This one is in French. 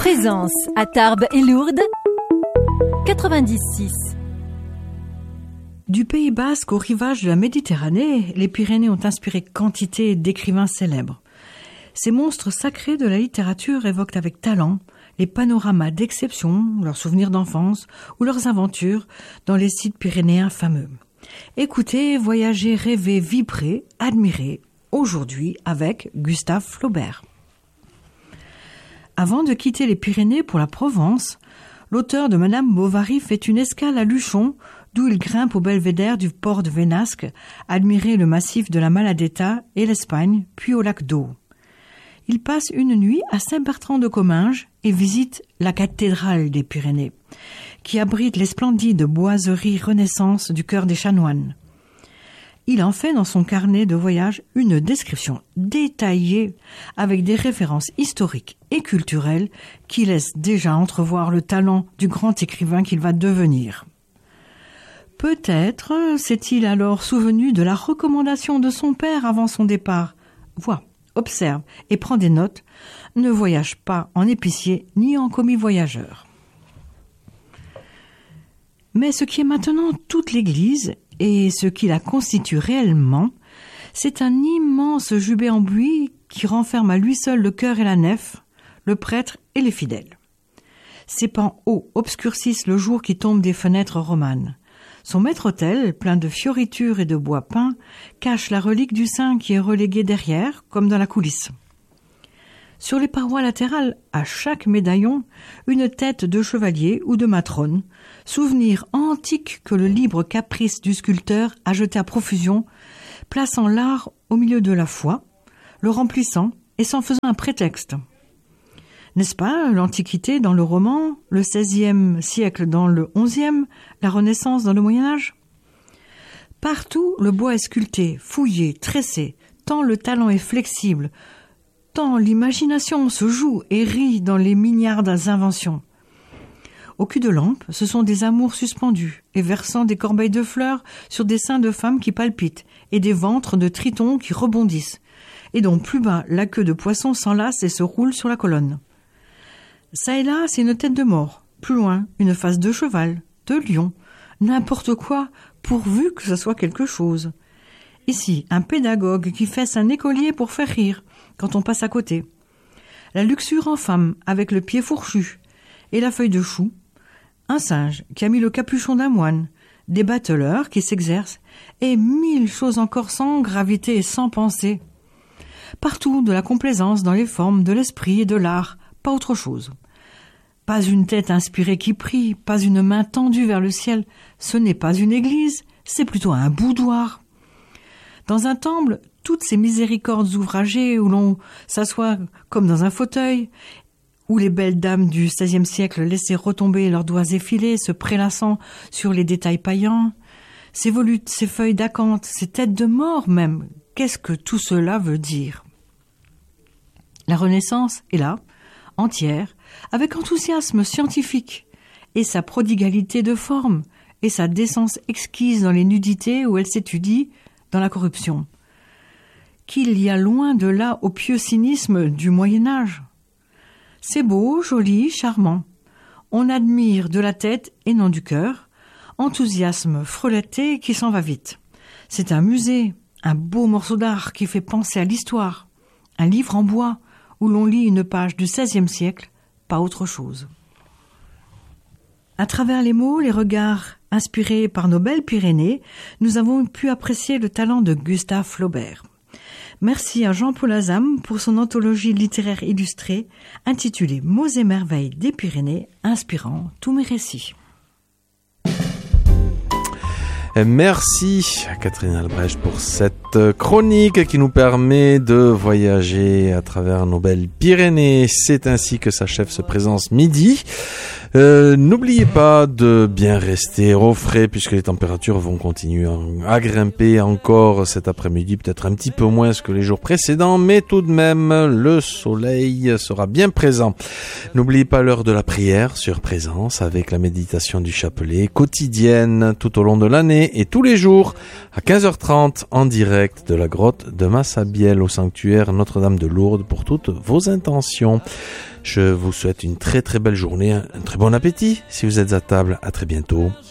Présence à Tarbes et Lourdes 96. Du Pays Basque au rivage de la Méditerranée, les Pyrénées ont inspiré quantité d'écrivains célèbres. Ces monstres sacrés de la littérature évoquent avec talent les panoramas d'exception, leurs souvenirs d'enfance ou leurs aventures dans les sites pyrénéens fameux. Écoutez, voyager, rêver, vibrer, admirer, aujourd'hui avec Gustave Flaubert. Avant de quitter les Pyrénées pour la Provence, l'auteur de Madame Bovary fait une escale à Luchon, d'où il grimpe au belvédère du port de Vénasque, admirer le massif de la Maladetta et l'Espagne, puis au lac d'Eau. Il passe une nuit à Saint-Bertrand de Comminges et visite la cathédrale des Pyrénées, qui abrite les splendides boiseries Renaissance du cœur des chanoines. Il en fait dans son carnet de voyage une description détaillée avec des références historiques et culturelles qui laissent déjà entrevoir le talent du grand écrivain qu'il va devenir. Peut-être s'est-il alors souvenu de la recommandation de son père avant son départ. Vois, observe et prends des notes. Ne voyage pas en épicier ni en commis voyageur. Mais ce qui est maintenant toute l'Église et ce qui la constitue réellement, c'est un immense jubé en buis qui renferme à lui seul le chœur et la nef, le prêtre et les fidèles. Ses pans hauts obscurcissent le jour qui tombe des fenêtres romanes. Son maître-autel, plein de fioritures et de bois peint, cache la relique du saint qui est reléguée derrière, comme dans la coulisse. Sur les parois latérales, à chaque médaillon, une tête de chevalier ou de matrone, souvenir antique que le libre caprice du sculpteur a jeté à profusion, plaçant l'art au milieu de la foi, le remplissant et s'en faisant un prétexte. N'est-ce pas l'Antiquité dans le roman, le XVIe siècle dans le XIe, la Renaissance dans le Moyen-Âge ? Partout, le bois est sculpté, fouillé, tressé, tant le talent est flexible, tant l'imagination se joue et rit dans les milliards inventions. Au cul de lampe, ce sont des amours suspendus et versant des corbeilles de fleurs sur des seins de femmes qui palpitent et des ventres de tritons qui rebondissent, et dont plus bas la queue de poisson s'enlace et se roule sur la colonne. Ça et là, c'est une tête de mort. Plus loin, une face de cheval, de lion, n'importe quoi, pourvu que ce soit quelque chose. Ici, un pédagogue qui fesse un écolier pour faire rire, quand on passe à côté. La luxure en femme, avec le pied fourchu, et la feuille de chou. Un singe qui a mis le capuchon d'un moine, des bateleurs qui s'exercent, et 1000 choses encore sans gravité et sans pensée. Partout de la complaisance dans les formes, de l'esprit et de l'art, pas autre chose. Pas une tête inspirée qui prie, pas une main tendue vers le ciel. Ce n'est pas une église, c'est plutôt un boudoir. Dans un temple, toutes ces miséricordes ouvragées où l'on s'assoit comme dans un fauteuil, où les belles dames du XVIe siècle laissaient retomber leurs doigts effilés, se prélassant sur les détails paillants, ces volutes, ces feuilles d'acanthe, ces têtes de mort même, qu'est-ce que tout cela veut dire ? La Renaissance est là, entière, avec enthousiasme scientifique, et sa prodigalité de forme, et sa décence exquise dans les nudités où elle s'étudie dans la corruption. Qu'il y a loin de là au pieux cynisme du Moyen-Âge. C'est beau, joli, charmant. On admire de la tête et non du cœur, enthousiasme frelaté qui s'en va vite. C'est un musée, un beau morceau d'art qui fait penser à l'histoire, un livre en bois où l'on lit une page du XVIe siècle, pas autre chose. À travers les mots, les regards inspirés par nos belles Pyrénées, nous avons pu apprécier le talent de Gustave Flaubert. Merci à Jean-Paul Azam pour son anthologie littéraire illustrée intitulée « Mots et merveilles des Pyrénées » inspirant tous mes récits. Merci à Catherine Albrecht pour cette chronique qui nous permet de voyager à travers nos belles Pyrénées. C'est ainsi que s'achève ce Présence Midi. N'oubliez pas de bien rester au frais puisque les températures vont continuer à grimper encore cet après-midi, peut-être un petit peu moins que les jours précédents, mais tout de même le soleil sera bien présent. N'oubliez pas l'heure de la prière sur Présence avec la méditation du chapelet quotidienne tout au long de l'année et tous les jours à 15h30 en direct de la grotte de Massabielle au sanctuaire Notre-Dame de Lourdes pour toutes vos intentions. Je vous souhaite une très très belle journée, un très bon appétit si vous êtes à table. À très bientôt.